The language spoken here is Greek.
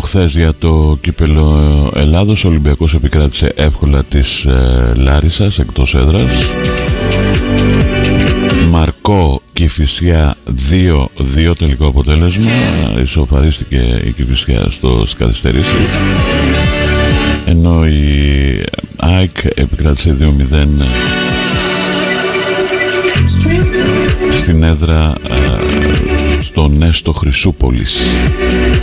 χθες για το κύπελο Ελλάδος. Ο Ολυμπιακός επικράτησε εύκολα της Λάρισσας εκτός έδρας. Μαρκό Κηφισιά 2-2 τελικό αποτέλεσμα. Ισοφαρίστηκε η Κηφισιά στις καθυστερήσεις, ενώ η ΑΕΚ επικράτησε 2-0 στην έδρα στο Νέστο Χρυσούπολης.